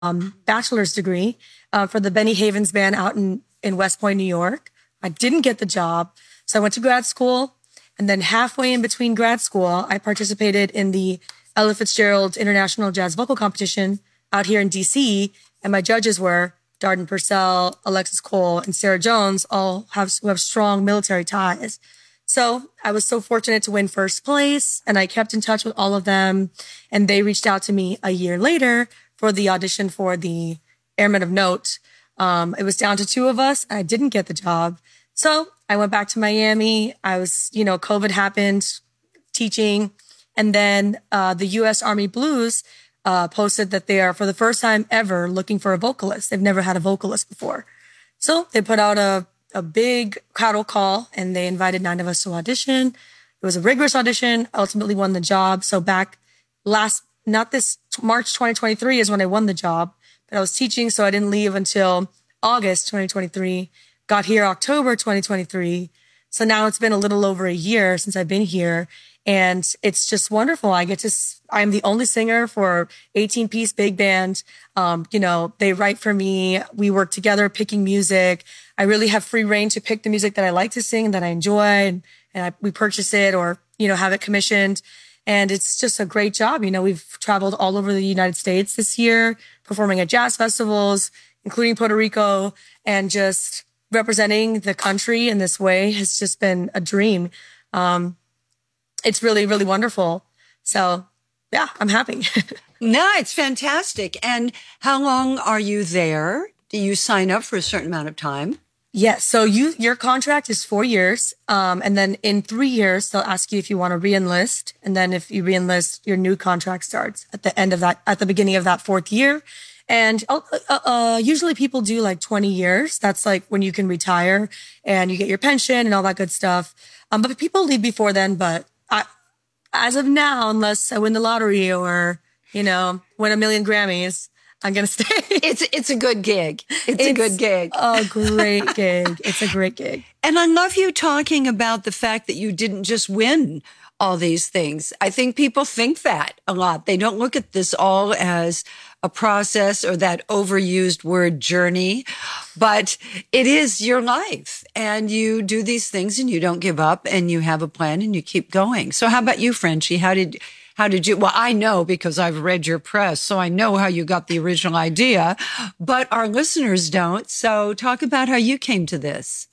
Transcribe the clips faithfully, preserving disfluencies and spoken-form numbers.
um, bachelor's degree uh, for the Benny Havens Band out in, in West Point, New York. I didn't get the job. So I went to grad school. And then halfway in between grad school, I participated in the Ella Fitzgerald International Jazz Vocal Competition out here in D C. And my judges were Darden Purcell, Alexis Cole, and Sarah Jones, all have, who have strong military ties. So I was so fortunate to win first place, and I kept in touch with all of them. And they reached out to me a year later for the audition for the Airmen of Note. Um, it was down to two of us. And I didn't get the job. So I went back to Miami. I was, you know, COVID happened, teaching. And then uh, the U S Army Blues uh, posted that they are, for the first time ever, looking for a vocalist. They've never had a vocalist before. So they put out a, a big cattle call, and they invited nine of us to audition. It was a rigorous audition. I ultimately won the job. So back last, not this March twenty twenty-three is when I won the job, but I was teaching, so I didn't leave until August twenty twenty-three. Got here October twenty twenty-three. So now it's been a little over a year since I've been here. And it's just wonderful. I get to, I'm the only singer for eighteen piece big band. Um, you know, they write for me. We work together picking music. I really have free reign to pick the music that I like to sing, that I enjoy, and, and I, we purchase it or, you know, have it commissioned. And it's just a great job. You know, we've traveled all over the United States this year, performing at jazz festivals, including Puerto Rico, and just representing the country in this way has just been a dream. Um, it's really, really wonderful. So yeah, I'm happy. No, it's fantastic. And how long are you there? Do you sign up for a certain amount of time? Yes. So you, your contract is four years. Um, and then in three years, they'll ask you if you want to re-enlist. And then if you re-enlist, your new contract starts at the end of that, at the beginning of that fourth year. And uh, uh, usually people do like twenty years. That's like when you can retire and you get your pension and all that good stuff. Um, but people leave before then. But I, as of now, unless I win the lottery or, you know, win a million Grammys, I'm going to stay. It's it's a good gig. It's, it's a good gig. A great gig. It's a great gig. And I love you talking about the fact that you didn't just win all these things. I think people think that a lot. They don't look at this all as a process or that overused word journey, but it is your life, and you do these things and you don't give up, and you have a plan and you keep going. So how about you, Frenchie? How did, how did you, well, I know because I've read your press, so I know how you got the original idea, but our listeners don't. So talk about how you came to this.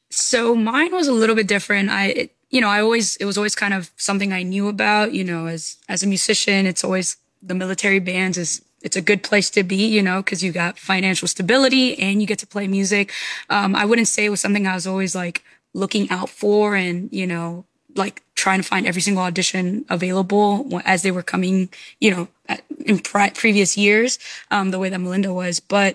So mine was a little bit different. I, it, you know, I always, it was always kind of something I knew about, you know, as, as a musician, it's always the military bands is, it's a good place to be, you know, because you got financial stability and you get to play music. Um, I wouldn't say it was something I was always like looking out for and, you know, like trying to find every single audition available as they were coming, you know, in pre- previous years, um, the way that Melinda was. But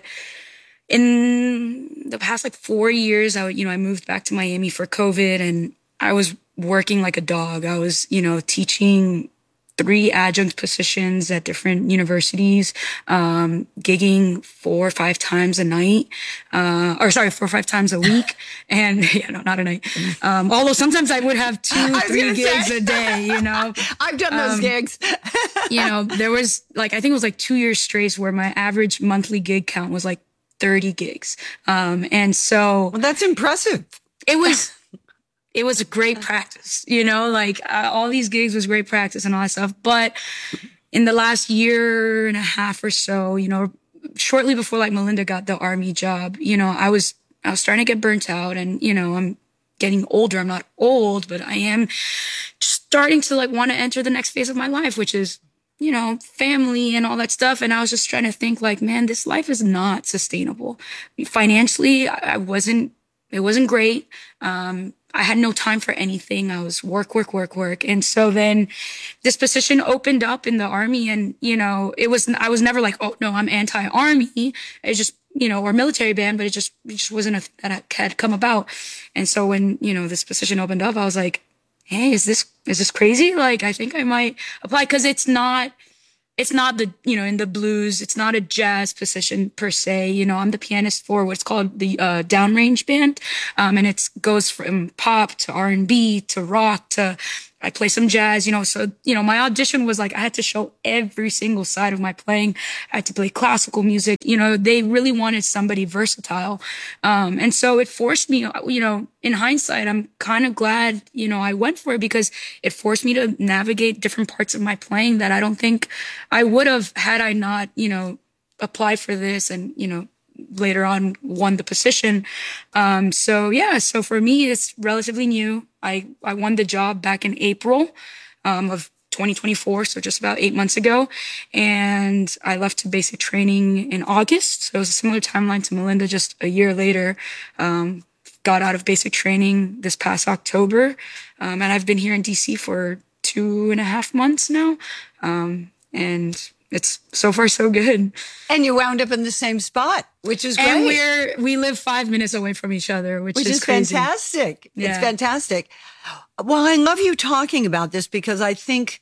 in the past like four years, I, you know, I moved back to Miami for COVID, and I was working like a dog. I was, you know, teaching three adjunct positions at different universities, um, gigging four or five times a night, uh, or sorry, four or five times a week. And yeah, no, not a night. Um, although sometimes I would have two, three gigs say. a day, you know. I've done those um, gigs. You know, there was like, I think it was like two years straight where my average monthly gig count was like thirty gigs. Um, and so. Well, that's impressive. It was. It was a great practice, you know, like uh, all these gigs was great practice and all that stuff. But in the last year and a half or so, you know, shortly before like Melinda got the Army job, you know, I was, I was starting to get burnt out, and, you know, I'm getting older. I'm not old, but I am starting to like want to enter the next phase of my life, which is, you know, family and all that stuff. And I was just trying to think like, man, this life is not sustainable. Financially, I, I wasn't, it wasn't great. Um, I had no time for anything. I was work, work, work, work. And so then this position opened up in the Army, and, you know, it was, I was never like, oh no, I'm anti-Army. It just, you know, or military band, but it just, it just wasn't a, that had come about. And so when, you know, this position opened up, I was like, hey, is this, is this crazy? Like, I think I might apply, because it's not, it's not the, you know, in the blues, it's not a jazz position per se. You know, I'm the pianist for what's called the uh, downrange band. Um, and it goes from pop to R and B to rock to I play some jazz, you know, so, you know, my audition was like, I had to show every single side of my playing. I had to play classical music. You know, they really wanted somebody versatile. Um, and so it forced me, you know, in hindsight, I'm kind of glad, you know, I went for it because it forced me to navigate different parts of my playing that I don't think I would have had I not, you know, applied for this and, you know, later on won the position. Um, so yeah, so for me, it's relatively new. I, I won the job back in April, um, of twenty twenty-four. So just about eight months ago. And I left to basic training in August. So it was a similar timeline to Melinda, just a year later. Um, got out of basic training this past October. Um, and I've been here in D C for two and a half months now. Um, and it's so far so good. And you wound up in the same spot, which is great. And we're, we live five minutes away from each other, which, which is, is crazy. fantastic. Yeah. It's fantastic. Well, I love you talking about this because I think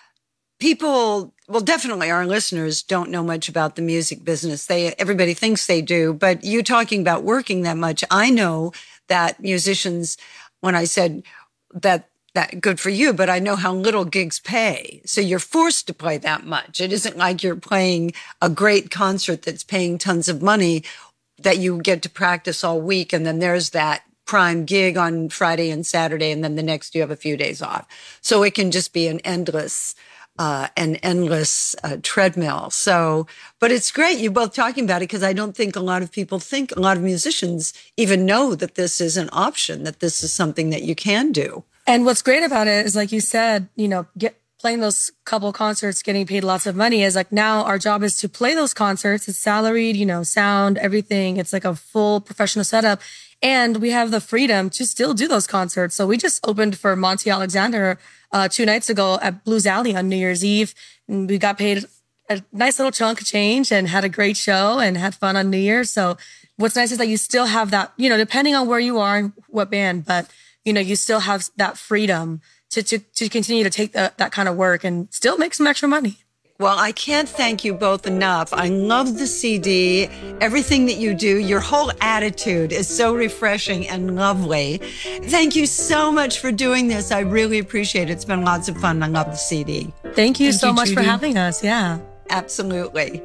people, well, definitely our listeners don't know much about the music business. They, everybody thinks they do, but you talking about working that much, I know that musicians, when I said that, that good for you, but I know how little gigs pay. So you're forced to play that much. It isn't like you're playing a great concert that's paying tons of money that you get to practice all week. And then there's that prime gig on Friday and Saturday. And then the next you have a few days off. So it can just be an endless, uh, an endless uh, treadmill. So, but it's great. You both talking about it because I don't think a lot of people think, a lot of musicians even know that this is an option, that this is something that you can do. And what's great about it is, like you said, you know, get playing those couple concerts, getting paid lots of money is like now our job is to play those concerts. It's salaried, you know, sound, everything. It's like a full professional setup. And we have the freedom to still do those concerts. So we just opened for Monty Alexander uh, two nights ago at Blues Alley on New Year's Eve. And we got paid a nice little chunk of change and had a great show and had fun on New Year's. So what's nice is that you still have that, you know, depending on where you are and what band, but you know, you still have that freedom to, to, to continue to take the, that kind of work and still make some extra money. Well, I can't thank you both enough. I love the C D, everything that you do. Your whole attitude is so refreshing and lovely. Thank you so much for doing this. I really appreciate it. It's been lots of fun. I love the C D. Thank you Thank so you, much Judy. for having us. Yeah. Absolutely.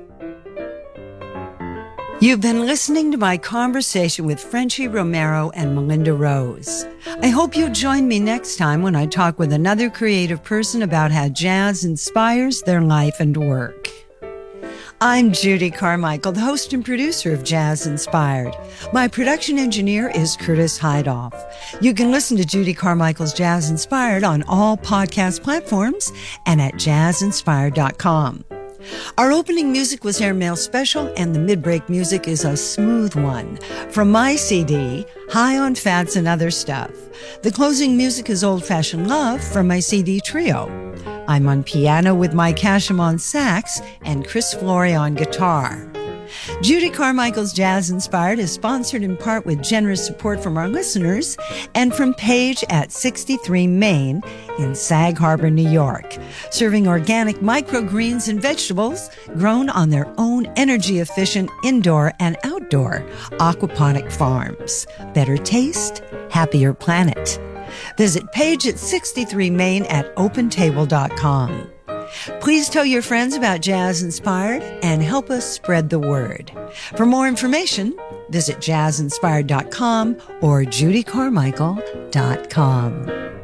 You've been listening to my conversation with Frenchie Romero and Melinda Rose. I hope you'll join me next time when I talk with another creative person about how jazz inspires their life and work. I'm Judy Carmichael, the host and producer of Jazz Inspired. My production engineer is Curtis Heidoff. You can listen to Judy Carmichael's Jazz Inspired on all podcast platforms and at jazz inspired dot com. Our opening music was Airmail Special, and the mid-break music is a smooth one from my C D, High on Fats and Other Stuff. The closing music is Old Fashioned Love from my C D Trio. I'm on piano with Mike Hashem on sax and Chris Flory on guitar. Judy Carmichael's Jazz Inspired is sponsored in part with generous support from our listeners and from Page at sixty-three Main in Sag Harbor, New York, serving organic microgreens and vegetables grown on their own energy-efficient indoor and outdoor aquaponic farms. Better taste, happier planet. Visit Page at sixty-three Main at open table dot com. Please tell your friends about Jazz Inspired and help us spread the word. For more information, visit jazz inspired dot com or judy carmichael dot com.